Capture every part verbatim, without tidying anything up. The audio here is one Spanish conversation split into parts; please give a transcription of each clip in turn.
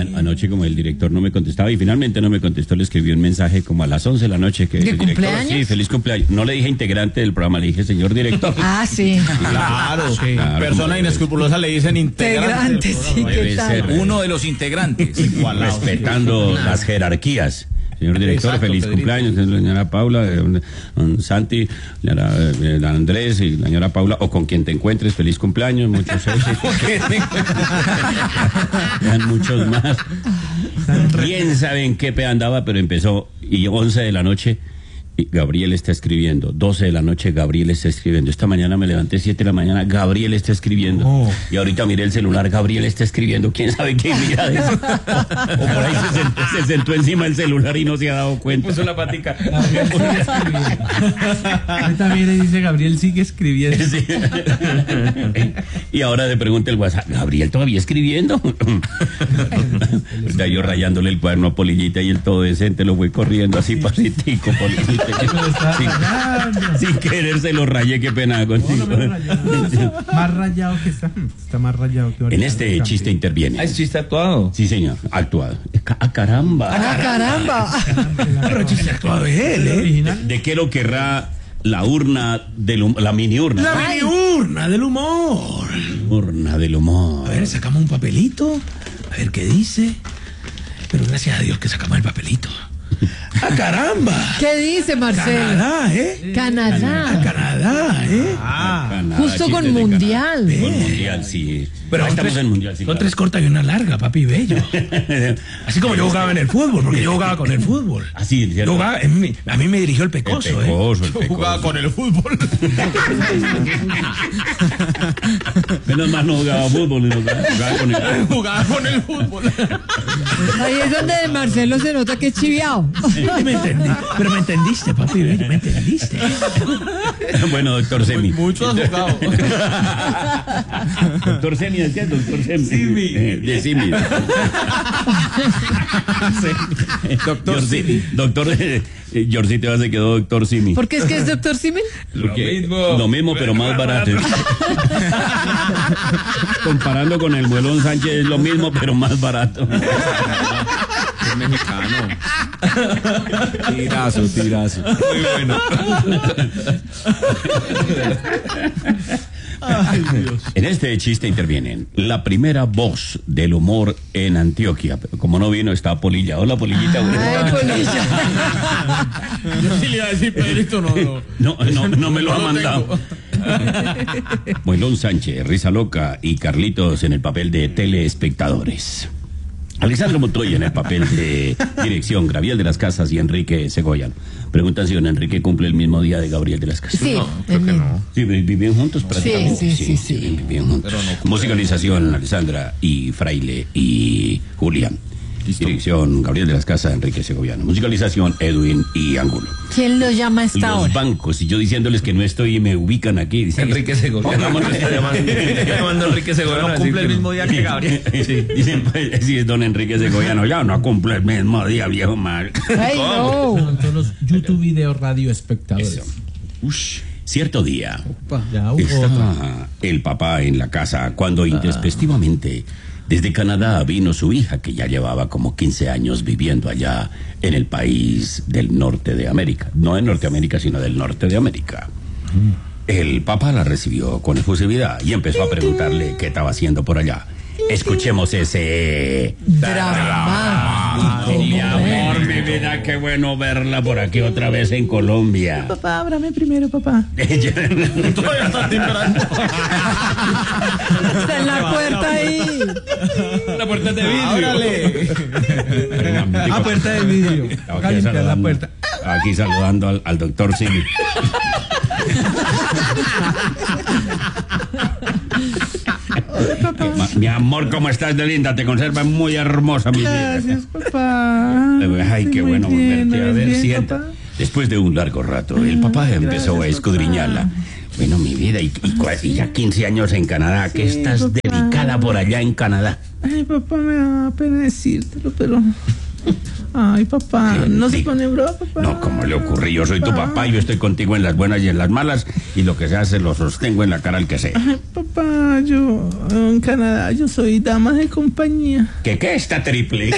anoche como el director no me contestaba y finalmente no me contestó, le escribí un mensaje como a las once de la noche que ¿De el director, cumpleaños? sí, feliz cumpleaños. No le dije integrante del programa, le dije señor director. Ah, sí. Claro, sí. Claro, Persona como- inescrupulosa le dicen integrante. Integrante, sí, ¿qué Debe tal? ser. Uno de los integrantes. Respetando las jerarquías. Señor director, Exacto, feliz Pedrito. cumpleaños, la señora Paula, eh, don, don Santi, la señora eh, don Andrés y la señora Paula, o con quien te encuentres, feliz cumpleaños, muchos éxitos. Eran muchos más. Quién sabe en qué pe andaba, pero empezó, y once de la noche, y Gabriel está escribiendo, doce de la noche, Gabriel está escribiendo. Esta mañana me levanté siete de la mañana, Gabriel está escribiendo. Oh. Y ahorita miré el celular, Gabriel está escribiendo. ¿Quién sabe qué mira de eso? O por ahí se sentó, se sentó encima del celular y no se ha dado cuenta. Puso la patica. Ahí también le dice Gabriel sigue escribiendo. Sí. Y ahora le pregunta el WhatsApp, ¿Gabriel todavía escribiendo? Está yo rayándole el cuaderno a Polillita y el todo decente lo voy corriendo así pasitico, Polillita. Lo está Sin, rayando. sin querer se lo rayé, qué pena contigo. No, no me lo rayó. Más rayado que está. Está más rayado que ahorita. En este chiste interviene. Ah, es chiste actuado. Sí, señor, actuado. ¡Ah, caramba! Ah, caramba. Pero chiste actuado de él, ¿El ¿eh? original? ¿De qué lo querrá la urna del hum- la mini urna? La mini urna del humor. Urna del humor. A ver, sacamos un papelito. A ver qué dice. Pero gracias a Dios que sacamos el papelito. ¡Ah, caramba! ¿Qué dice Marcelo? Canadá, ¿eh? Canadá. Ah, Canadá, ¿eh? Ah, Canadá, Justo chistes con de mundial. Canadá. Con mundial, sí. Pero Ahí son estamos tres, en mundial, sí. son claro. tres cortas y una larga, papi bello. Así como yo jugaba en el fútbol, porque yo jugaba con el fútbol. Así, Yo ¿cierto? jugaba, en mi- a mí me dirigió el pecoso, El pecoso, ¿eh? el Yo pecoso. jugaba con el fútbol. Menos mal no jugaba fútbol, no jugaba con el... jugaba con el fútbol. Ahí es donde Marcelo se nota que es chiviao. Me entendí. Pero me entendiste, papi bello, me entendiste. Bueno, doctor Semi. Mucho has jugado. Doctor Semi, ¿decía? Doctor Semi. Simi. Eh, De Simi. Doctor Yorci- Simi. Doctor, eh, eh, Yorcito se quedó doctor Simi. ¿Por qué es que es doctor Simen? Porque Lo mismo. lo mismo, pero más barato. Comparando con el Muelón Sánchez es lo mismo, pero más barato. Es mexicano. Tirazo, tirazo. Muy bueno. Ay, Dios. En este chiste intervienen la primera voz del humor en Antioquia. Pero como no vino, está Polilla. Hola, Polillita. Ay, Polilla. Yo sí le iba a decir, Pedrito, no, no. No, no, no me lo ha No lo mandado. Muelón Sánchez, Risa Loca y Carlitos en el papel de teleespectadores. Alessandro Montoya en el papel de dirección, Gabriel de las Casas y Enrique Segoyan. Preguntan si don Enrique cumple el mismo día de Gabriel de las Casas. Sí, No, creo que el- no. Sí, vi- vivían juntos prácticamente. sí, sí, sí. vivían- vivían juntos. Pero no cumple. Musicalización, Alessandra y Fraile y Julián. Listo. Dirección, Gabriel de las Casas, Enrique Segoviano. Musicalización, Edwin y Angulo. ¿Quién lo llama a esta Los hora? bancos, y yo diciéndoles que no estoy y me ubican aquí. Dicen, Enrique Segoviano. Pongámonos- Está llamando, está llamando Enrique Segoviano. No cumple el mismo día que Gabriel. Sí, dicen, pues, sí, es don Enrique Segoviano. Ya no cumple el mismo día, viejo mal. Ay, no. Con todos los YouTube video radio espectadores. Eso. Ush. Cierto día, Ya, hubo. estaba el papá en la casa cuando intempestivamente desde Canadá vino su hija, que ya llevaba como quince años viviendo allá en el país del norte de América. No en Norteamérica, sino del norte de América. El papá la recibió con efusividad y empezó a preguntarle qué estaba haciendo por allá. Escuchemos ese... Dramático. Mi amor, mi vida, qué bueno verla por aquí otra vez en Colombia. Papá, ábrame primero, papá. Todavía está timbrando. Está en la puerta ahí. La puerta de vidrio. Ábrale. Ah, puerta de vidrio. Estaba Acá aquí limpiar la saludando- puerta. Aquí saludando al, al doctor Simi. Ma- Mi amor, ¿cómo estás de linda? Te conservas muy hermosa, mi vida. Gracias, papá. Ay, qué Muy bueno bien, volverte a ¿me ves ver. bien, Sienta. papá? Después de un largo rato, el papá empezó a gracias, escudriñarla. papá. Bueno, mi vida, y, y casi ya quince años en Canadá. ¿Qué Sí, estás papá. dedicada por allá en Canadá? Ay, papá, me da pena decírtelo, pero Ay, papá, no se pone bravo, papá. No, ¿cómo le ocurre? Yo soy tu papá, yo estoy contigo en las buenas y en las malas, y lo que se hace lo sostengo en la cara al que sea. Ay, papá, yo en Canadá yo soy dama de compañía. ¿Qué qué está triple?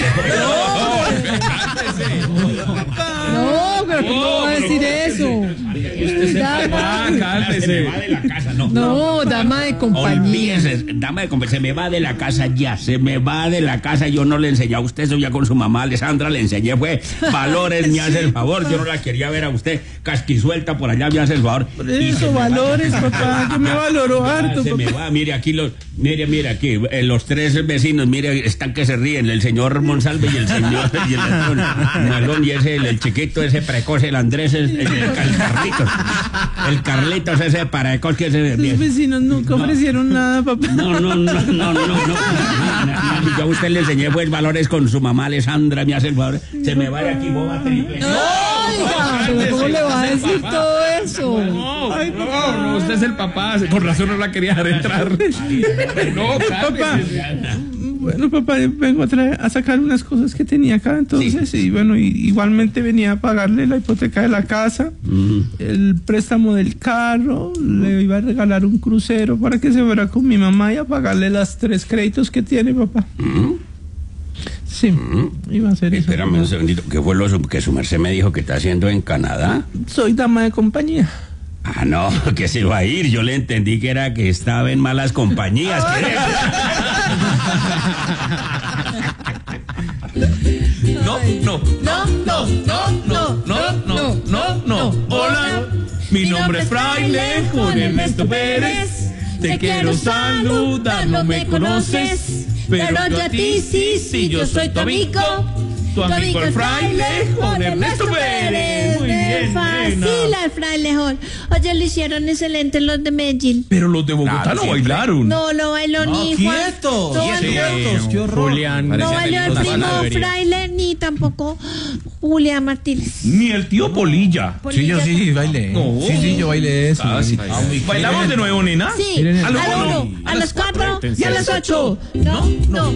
No, pero ¿cómo va a decir eso? Dama. Se me va de la casa, no. No, dama de compañía. Olvídese, dama de compañía, se me va de la casa ya, se me va de la casa. Yo no le enseñé a usted eso ya con su mamá, Alessandra, le enseñé fue valores, me hace el favor. Yo no la quería ver a usted casquisuelta por allá, me hace el favor. Por eso, valores, papá, yo me valoro harto, Se papá. me va, mire aquí los, mire, mire aquí, eh, los tres vecinos, mire, están que se ríen, el señor Monsalve y el señor y el señor Malón, y ese, el, el chiquito, ese precoz, el Andrés, el, el, el Carlitos, el Carlitos, ese precoz que se... Los vecinos nunca ofrecieron nada, papá. No, no, no, no, no, no, no. Yo a usted le enseñé pues valores con su mamá Alessandra, me hace el favor. Se me va de aquí, boba triple. Oiga, pero ¿cómo le va a decir todo eso? No, Ay, no, no, usted es el papá. Con razón no la quería dejar entrar. No, Papá, bueno, papá, vengo a, traer, a sacar unas cosas que tenía acá, entonces, sí. Y bueno, y, igualmente venía a pagarle la hipoteca de la casa, mm. el préstamo del carro, le iba a regalar un crucero para que se fuera con mi mamá y a pagarle las tres créditos que tiene, papá. Mm. Sí, mm. iba a hacer eso. Espérame un segundito, ¿qué fue lo que su merced me dijo que está haciendo en Canadá? Soy dama de compañía. Ah, no, que se va a ir. Yo le entendí que era que estaba en malas compañías. No, no, no, no, no, no, no, no, no, no. Hola, mi nombre es Fraile Juan Ernesto Pérez. Te quiero saludar, no me conoces, pero yo a ti sí, sí, yo soy tu amigo. Tu amigo el fraile Juan Ernesto Pérez. Muy bien, fácil al frailejón. Oye, lo hicieron excelente los de Medellín. Pero los de Bogotá Claro, no siempre. bailaron. No lo bailó ni Juan. ¡Quietos! No bailó, ¡Qué horror! Julián. no bailó el primo fraile ni tampoco Julián Martínez. Ni el tío Polilla. Sí, yo sí bailé. No. Sí, sí, yo bailé eso. Ah, sí. ¿Bailamos de nuevo, nena? Sí, Miren a el- la uno, a las cuatro y a las ocho. No, no.